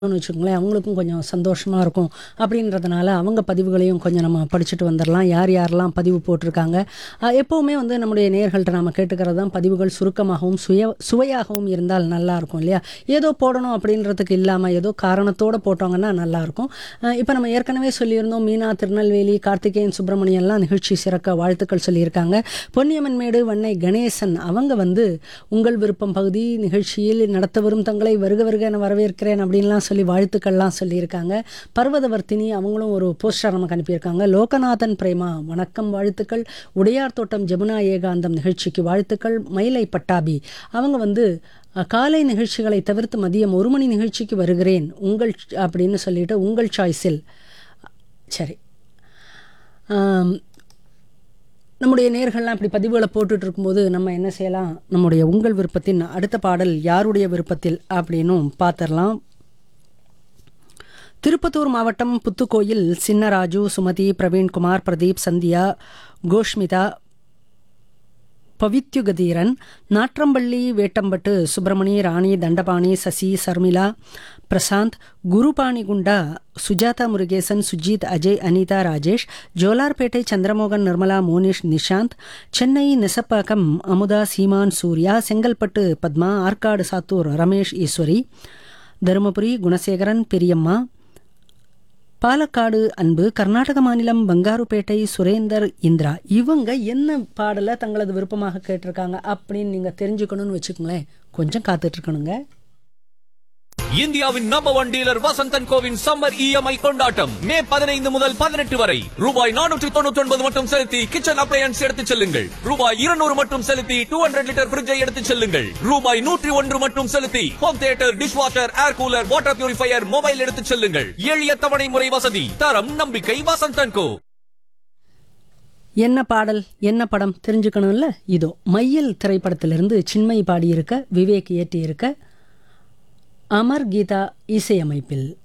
வச்சுக்கோங்களேன், அவங்களுக்கும் கொஞ்சம் சந்தோஷமா இருக்கும். அப்படின்றதுனால அவங்க பதிவுகளையும் கொஞ்சம் நம்ம படிச்சுட்டு வந்துரலாம். யார் யாரெல்லாம் பதிவு போட்டிருக்காங்க. எப்பவுமே வந்து நம்முடைய நேயர்கள்ட்ட நாம கேட்டுக்கிறது தான் பதிவுகள் சுருக்கமாகவும், சுவையாகவும் இருந்தால் நல்லாயிருக்கும் இல்லையா? ஏதோ போடணும் அப்படின்றதுக்கு இல்லாம, ஏதோ காரணத்தோட போட்டாங்கன்னா நல்லாயிருக்கும். இப்ப நம்ம ஏற்கனவே சொல்லியிருந்தோம், மீனா திருநெல்வேலி, கார்த்திகேயன் சுப்பிரமணியன்லாம் நிகழ்ச்சி சிறக்க வாழ்த்துக்கள் சொல்லியிருக்காங்க. பொன்னியம்மன்மேடு வண்ணை கணேசன் அவங்க வந்து உங்கள் விருப்பம் பகுதி நிகழ்ச்சியில் நடத்த வரும் தங்களை வருக வருக என வரவேற்கிறேன் அப்படின்லாம் சொல்லி வாழ்த்துக்கள்லாம் சொல்லியிருக்காங்க. பர்வதவர்த்தினி அவங்களும் ஒரு போஸ்டர் நமக்கு அனுப்பியிருக்காங்க. லோகநாதன் பிரேமா வணக்கம் வாழ்த்துக்கள். உடையார் தோட்டம் ஜமுனா ஏகாந்தம் நிகழ்ச்சிக்கு வாழ்த்துக்கள். மயிலை பட்டாபி அவங்க வந்து காலை நிகழ்ச்சிகளை தவிர்த்து மதியம் 1 மணி நிகழ்ச்சிக்கு வருகிறேன் உங்கள் அப்படின்னு சொல்லிட்டு உங்கள் சாய்ஸில். சரி, நம்முடைய நேர்கள்லாம் இப்படி பதிவுகளை போட்டுட்டு இருக்கும்போது நம்ம என்ன செய்யலாம், நம்முடைய உங்கள் விருப்பத்தின் அடுத்த பாடல் யாருடைய விருப்பத்தில் அப்படின்னும் பார்த்துடலாம். திருப்பத்தூர் மாவட்டம் புத்துக்கோயில் சின்னராஜு, சுமதி, பிரவீன்குமார், பிரதீப், சந்தியா, கோஷ்மிதா, பவித்யுகதீரன், நாற்றம்பள்ளி, வேட்டம்பட்டு, சுப்பிரமணி, ராணி, தண்டபாணி, சசி, சர்மிளா, பிரசாந்த், குருபாணிகுண்டா, சுஜாதா முருகேசன், சுஜித், அஜய், அனிதா, ராஜேஷ், ஜோலார்பேட்டை, சந்திரமோகன், நிர்மலா, மோனிஷ், நிஷாந்த், சென்னை நெசப்பாக்கம், அமுதா, சீமான், சூர்யா, செங்கல்பட்டு பத்மா, ஆற்காடு சாத்தூர் ரமேஷ், ஈஸ்வரி, தருமபுரி குணசேகரன், பெரியம்மா, பாலக்காடு அன்பு, கர்நாடக மாநிலம் பங்காருப்பேட்டை சுரேந்தர், இந்திரா இவங்க என்ன பாடலை தங்களது விருப்பமாக கேட்டிருக்காங்க அப்படின்னு நீங்கள் தெரிஞ்சுக்கணும்னு வச்சுக்கோங்களேன், கொஞ்சம் காத்துட்டு இருக்கணுங்க. இந்தியாவின் number 1 dealer Vasanthan CoWIN summer EMI கொண்டாட்டம் மே 15 முதல் 18 வரை ரூபாய் 499 மட்டும் செலுத்தி கிச்சன் அப்ளையன்ஸ் எடுத்துச் செல்லுங்கள். ரூபாய் 200 மட்டும் செலுத்தி 200 லிட்டர் ஃபிரிட்ஜை எடுத்துச் செல்லுங்கள். ரூபாய் 101 மட்டும் செலுத்தி home theatre, dish washer, air cooler, water purifier, mobile எடுத்துச் செல்லுங்கள். எளிய தவணை முறை வசதி, தரம், நம்பிக்கை வசந்தன் கோ. என்ன பாடல் என்ன படம் தெரிஞ்சுக்கணும்ல, இதோ மையல் திரைப்படத்திலிருந்து சின்மயி பாடியிருக்க, விவேக் இயற்றியிருக்க, அமர் கீதா இசையமைப்பில்.